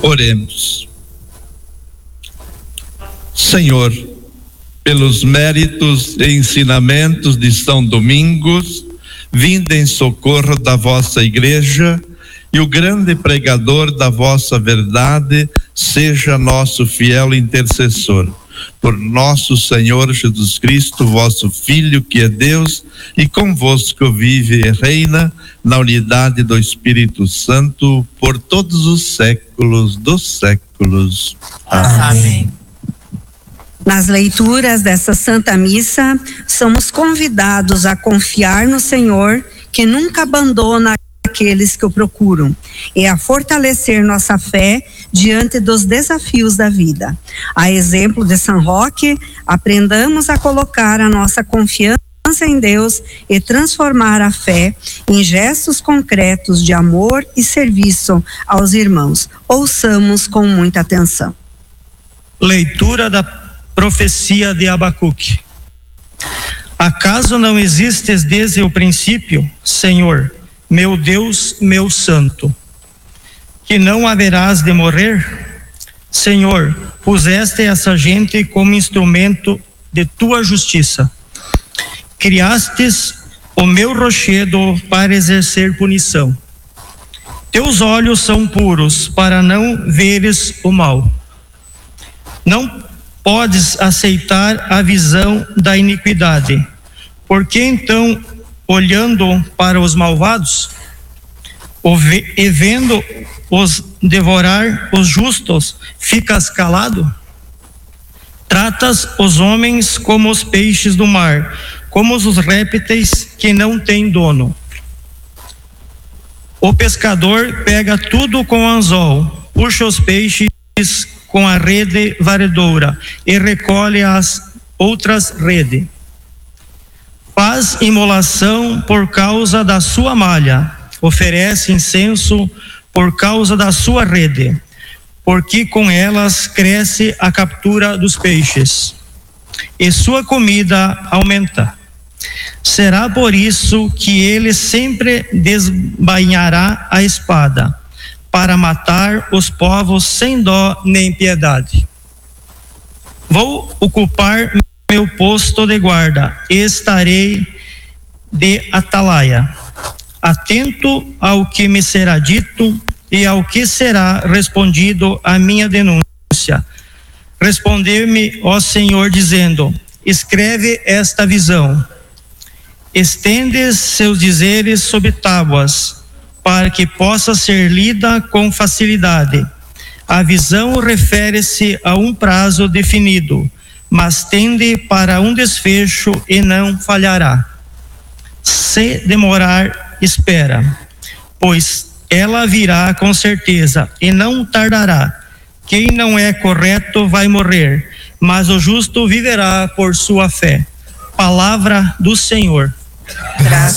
Oremos. Senhor, pelos méritos e ensinamentos de São Domingos, vinde em socorro da vossa igreja, e o grande pregador da vossa verdade seja nosso fiel intercessor. Por nosso Senhor Jesus Cristo, vosso Filho, que é Deus, e convosco vive e reina na unidade do Espírito Santo por todos os séculos dos séculos. Amém. Nas leituras dessa Santa Missa, somos convidados a confiar no Senhor, que nunca abandona aqueles que o procuram, e a fortalecer nossa fé diante dos desafios da vida. A exemplo de São Roque, aprendamos a colocar a nossa confiança em Deus e transformar a fé em gestos concretos de amor e serviço aos irmãos. Ouçamos com muita atenção. Leitura da profecia de Abacuque. Acaso não existes desde o princípio, Senhor, meu Deus, meu Santo, que não haverás de morrer? Senhor, puseste essa gente como instrumento de tua justiça. Criastes o meu rochedo para exercer punição. Teus olhos são puros para não veres o mal. Não podes aceitar a visão da iniquidade. Por que então, olhando para os malvados, e vendo-os devorar os justos, ficas calado? Tratas os homens como os peixes do mar, como os répteis que não têm dono. O pescador pega tudo com anzol, puxa os peixes com a rede varedora e recolhe as outras redes. Faz imolação por causa da sua malha, oferece incenso por causa da sua rede, porque com elas cresce a captura dos peixes, e sua comida aumenta. Será por isso que ele sempre desbainhará a espada, para matar os povos sem dó nem piedade. Vou ocupar meu posto de guarda, e estarei de atalaia, atento ao que me será dito e ao que será respondido à minha denúncia. Respondeu-me, ó Senhor, dizendo: escreve esta visão, estende seus dizeres sobre tábuas, para que possa ser lida com facilidade. A visão refere-se a um prazo definido, mas tende para um desfecho e não falhará. Se demorar, espera, pois ela virá com certeza e não tardará. Quem não é correto vai morrer, mas o justo viverá por sua fé. Palavra do Senhor. Graças